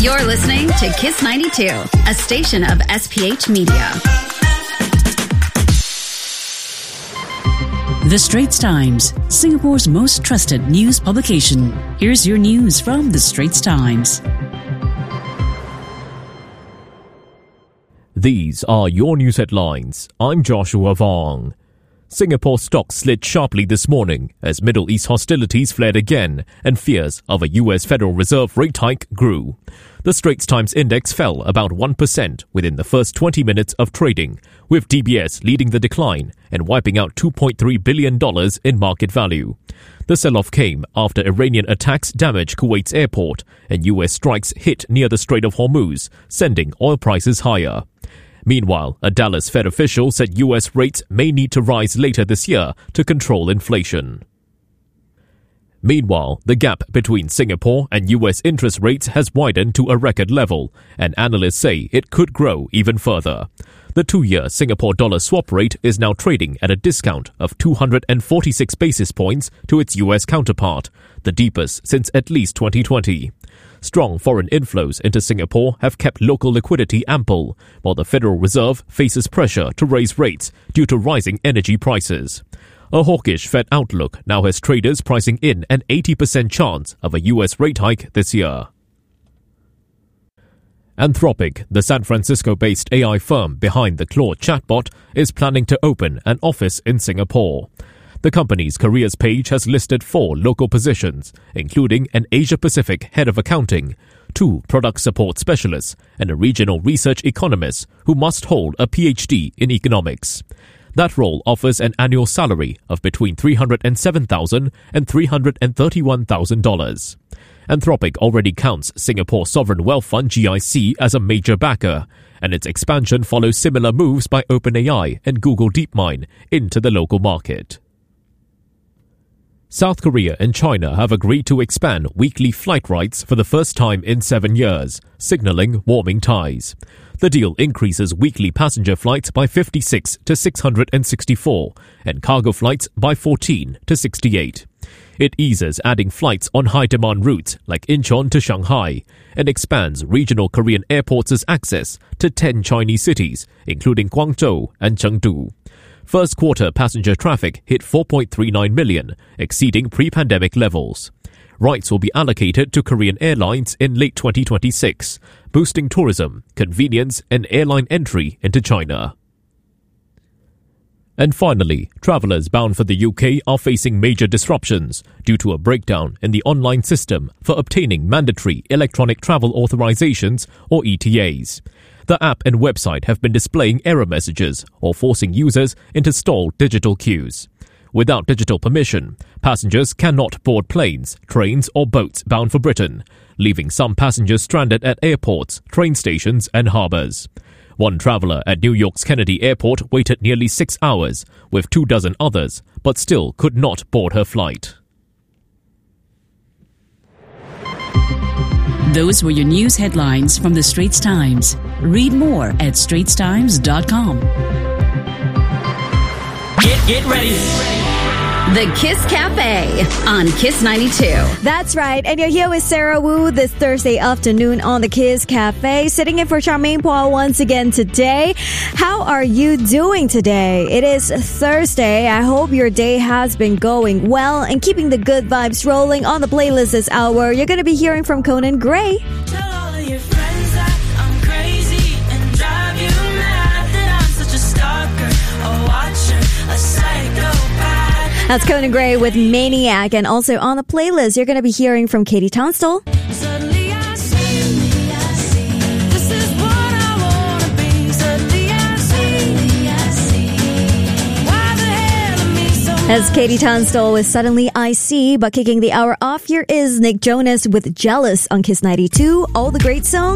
You're listening to Kiss 92, a station of SPH Media. The Straits Times, Singapore's most trusted news publication. Here's your news from The Straits Times. These are your news headlines. I'm Joshua Vong. Singapore stocks slid sharply this morning as Middle East hostilities flared again and fears of a US Federal Reserve rate hike grew. The Straits Times index fell about 1% within the first 20 minutes of trading, with DBS leading the decline and wiping out $2.3 billion in market value. The sell-off came after Iranian attacks damaged Kuwait's airport and US strikes hit near the Strait of Hormuz, sending oil prices higher. Meanwhile, a Dallas Fed official said US rates may need to rise later this year to control inflation. Meanwhile, the gap between Singapore and US interest rates has widened to a record level, and analysts say it could grow even further. The 2-year Singapore dollar swap rate is now trading at a discount of 246 basis points to its US counterpart, the deepest since at least 2020. Strong foreign inflows into Singapore have kept local liquidity ample, while the Federal Reserve faces pressure to raise rates due to rising energy prices. A hawkish Fed outlook now has traders pricing in an 80% chance of a US rate hike this year. Anthropic, the San Francisco-based AI firm behind the Claude chatbot, is planning to open an office in Singapore. The company's careers page has listed 4 local positions, including an Asia-Pacific head of accounting, 2 product support specialists, and a regional research economist who must hold a PhD in economics. That role offers an annual salary of between $307,000 and $331,000. Anthropic already counts Singapore Sovereign Wealth Fund GIC as a major backer, and its expansion follows similar moves by OpenAI and Google DeepMind into the local market. South Korea and China have agreed to expand weekly flight rights for the first time in 7 years, signaling warming ties. The deal increases weekly passenger flights by 56 to 664 and cargo flights by 14 to 68. It eases adding flights on high-demand routes like Incheon to Shanghai and expands regional Korean airports' access to 10 Chinese cities, including Guangzhou and Chengdu. First quarter passenger traffic hit 4.39 million, exceeding pre-pandemic levels. Rights will be allocated to Korean Airlines in late 2026, boosting tourism, convenience, and airline entry into China. And finally, travellers bound for the UK are facing major disruptions due to a breakdown in the online system for obtaining mandatory electronic travel authorizations or ETAs. The app and website have been displaying error messages or forcing users into stalled digital queues. Without digital permission, passengers cannot board planes, trains or boats bound for Britain, leaving some passengers stranded at airports, train stations and harbours. One traveller at New York's Kennedy Airport waited nearly 6 hours with 24 others, but still could not board her flight. Those were your news headlines from The Straits Times. Read more at straitstimes.com. Get ready. The Kiss Cafe on Kiss 92. That's right. And you're here with Sarah Wu this Thursday afternoon on the Kiss Cafe. Sitting in for Charmaine Paul once again today. How are you doing today? It is Thursday. I hope your day has been going well and keeping the good vibes rolling. On the playlist this hour, you're going to be hearing from Conan Gray. Tell all of your friends that I'm crazy and drive you mad, that I'm such a stalker, a watcher, a psychopath. That's Conan Gray with Maniac. And also on the playlist, you're going to be hearing from Katie Tunstall. Suddenly I see, this is what I wanna be. Suddenly I see, why the hell am I so As Katie Tunstall with Suddenly I See. But kicking the hour off, here is Nick Jonas with Jealous on Kiss 92. All the great songs.